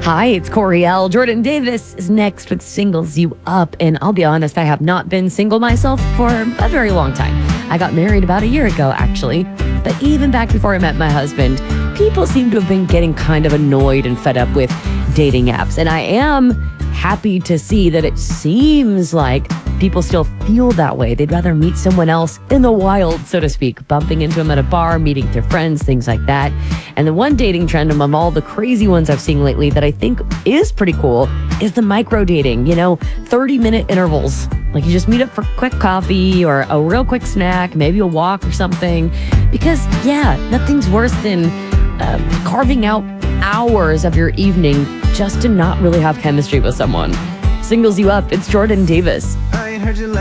Hi, it's Coriel. Jordan Davis is next with Singles You Up. And I'll be honest, I have not been single myself for a very long time. I got married about a year ago, actually. But even back before I met my husband, people seem to have been getting kind of annoyed and fed up with dating apps. And I am happy to see that it seems like people still feel that way. They'd rather meet someone else in the wild, so to speak, bumping into them at a bar, meeting their friends, things like that. And the one dating trend among all the crazy ones I've seen lately that I think is pretty cool is the micro dating, 30-minute intervals. Like you just meet up for quick coffee or a real quick snack, maybe a walk or something. Because, nothing's worse than carving out hours of your evening just to not really have chemistry with someone. Singles You Up, it's Jordan Davis.